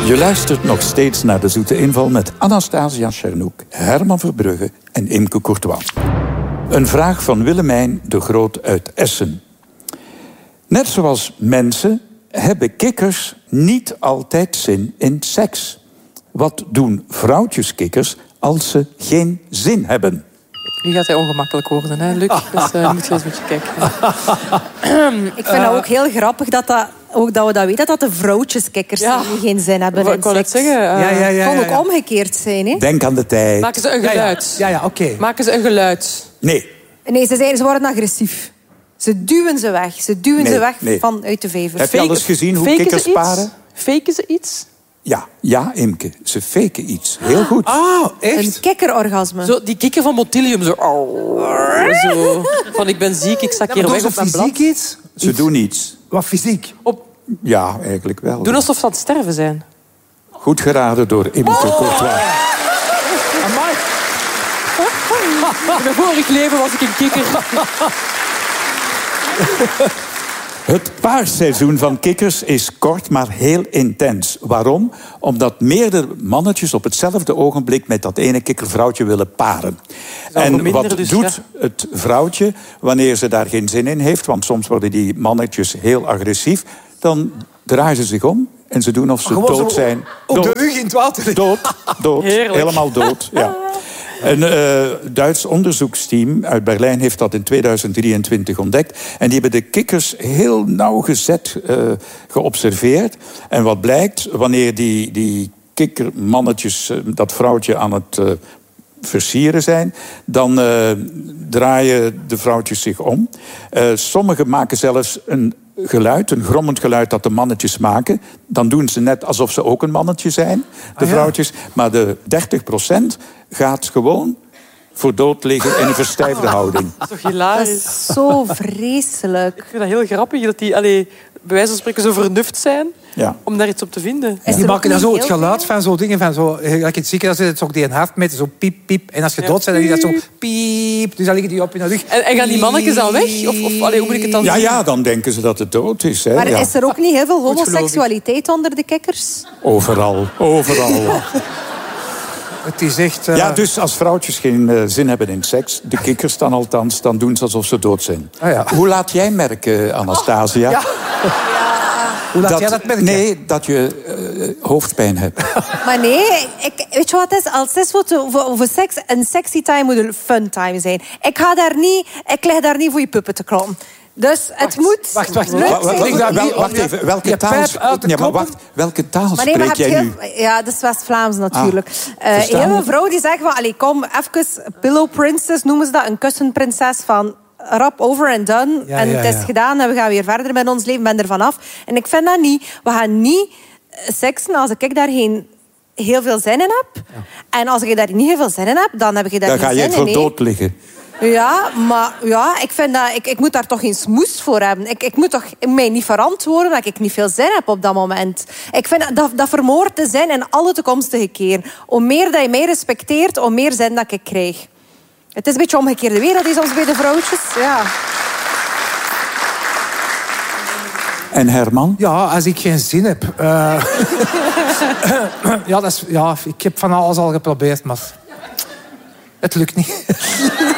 Je luistert nog steeds naar De Zoete Inval met Anastasia Tjernouck, Herman Verbrugge en Imke Courtois. Een vraag van Willemijn de Groot uit Essen. Net zoals mensen hebben kikkers niet altijd zin in seks. Wat doen vrouwtjeskikkers als ze geen zin hebben? Nu gaat hij ongemakkelijk worden, hè, Luc? Dus moet je eens met je kijken. Ik vind het ook heel grappig dat we dat weten, dat de vrouwtjeskikkers die geen zin hebben in ik wou het seks. zeggen. Het kon ook omgekeerd zijn, hè? Denk aan de tijd. Maken ze een geluid? Ja, oké. Maken ze een geluid? Nee. Nee, ze worden agressief. Ze duwen ze weg. Ze duwen ze weg vanuit de vijver. Heb je al eens gezien hoe kikkers paren? Faken ze iets? Ja, Imke. Ze faken iets. Heel goed. Oh, echt? Een kikkerorgasme. Zo, die kikker van Motilium. Zo. Van ik ben ziek, ik zak hier weg op mijn blad. Fysiek iets? Ze doen iets. Wat fysiek? Ja, eigenlijk wel. Doen alsof ze aan het sterven zijn. Goed geraden door Imke Courtois. Amai. In mijn vorig leven was ik een kikker. Het paarseizoen van kikkers is kort, maar heel intens. Waarom? Omdat meerdere mannetjes op hetzelfde ogenblik met dat ene kikkervrouwtje willen paren. En wat doet het vrouwtje wanneer ze daar geen zin in heeft? Want soms worden die mannetjes heel agressief. Dan draaien ze zich om en ze doen of ze dood zijn. Op de rug in het water. Dood. Helemaal dood, ja. Een Duits onderzoeksteam uit Berlijn heeft dat in 2023 ontdekt. En die hebben de kikkers heel nauwgezet geobserveerd. En wat blijkt, wanneer die kikkermannetjes dat vrouwtje aan het versieren zijn, dan draaien de vrouwtjes zich om. Sommigen maken zelfs een grommend geluid dat de mannetjes maken. Dan doen ze net alsof ze ook een mannetje zijn, de vrouwtjes. Maar de 30% gaat gewoon voor dood liggen in een verstijfde houding. Dat is toch hilarisch? Dat is zo vreselijk. Ik vind dat heel grappig dat die bij wijze van spreken zo vernuft zijn om daar iets op te vinden. Die maken dan zo het geluid van zo dingen van zo. Like in het ziekenhuis is het ook die een hartmeter, zo piep, piep. En als je dood bent, dan is dat zo piep. Dus dan liggen die op in de rug. En gaan die mannetjes dan weg? Of hoe moet ik het dan zien? Ja, dan denken ze dat het dood is. Hè. Maar is er ook niet heel veel homoseksualiteit onder de kikkers? Overal. Het is echt... Ja, dus als vrouwtjes geen zin hebben in seks, de kikkers dan althans, dan doen ze alsof ze dood zijn. Hoe laat jij merken, Anastasia? Hoe laat jij dat merken? Nee, dat je hoofdpijn hebt. Maar nee, weet je wat het is? Als het is voor seks, een sexy time moet een fun time zijn. Ik lig daar niet voor je puppen te kloppen. Dus het moet... Wacht. Wacht even, welke taal spreek jij nu? Ja, dat is West-Vlaams natuurlijk. Heel veel vrouwen die zeggen van, kom, even pillow princess noemen ze dat, een kussenprinses van... rap over en done. Het is gedaan en we gaan weer verder met ons leven. Ben er vanaf. En ik vind dat niet. We gaan niet seksen als ik daar heel veel zin in heb. Ja. En als ik daar niet heel veel zin in heb, dan heb ik daar geen zin in. Dan ga je voor dood liggen. Ja, maar ik vind dat ik moet daar toch geen smoes voor hebben. Ik moet toch mij niet verantwoorden dat ik niet veel zin heb op dat moment. Ik vind dat vermoord te zijn in alle toekomstige keer. Hoe meer dat je mij respecteert, hoe meer zin dat ik krijg. Het is een beetje omgekeerde wereld, soms bij de vrouwtjes. Ja. En Herman? Ja, als ik geen zin heb. Ik heb van alles al geprobeerd, maar het lukt niet.